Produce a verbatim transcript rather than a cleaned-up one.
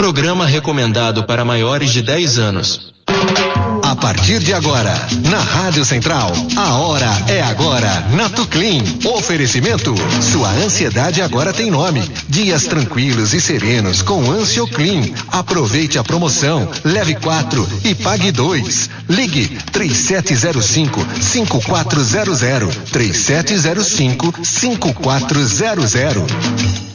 Programa recomendado para maiores de dez anos. A partir de agora, na Rádio Central, a hora é agora, Natuclean. Oferecimento, sua ansiedade agora tem nome. Dias tranquilos e serenos com Ansioclean. Aproveite a promoção, leve quatro e pague dois. Ligue três sete zero cinco, cinco quatro zero zero, três sete zero cinco, cinco quatro zero zero.